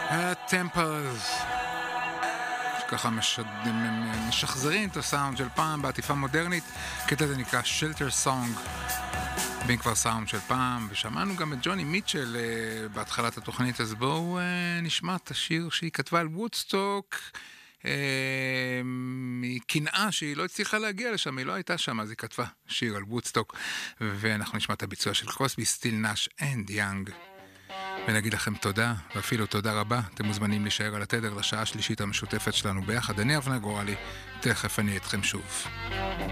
הטמפרס שככה משחזרים את הסאונד של פעם בעטיפה מודרנית. קטע זה נקרא Shelter Song, בין כבר סאונד של פעם, ושמענו גם את ג'וני מיטשל בהתחלת התוכנית. אז בואו נשמע את השיר שהיא כתבה על וודסטוק, מקנאה שהיא לא הצליחה להגיע לשם, היא לא הייתה שם, אז היא כתבה שיר על וודסטוק, ואנחנו נשמע את הביצוע של קרוסבי, סטיל, נאש אנד יאנג, ונגיד לכם תודה, ואפילו תודה רבה. אתם מוזמנים להישאר על התדר לשעה השלישית המשותפת שלנו ביחד. אני אבנר גורלי, תכף אני אתכם שוב.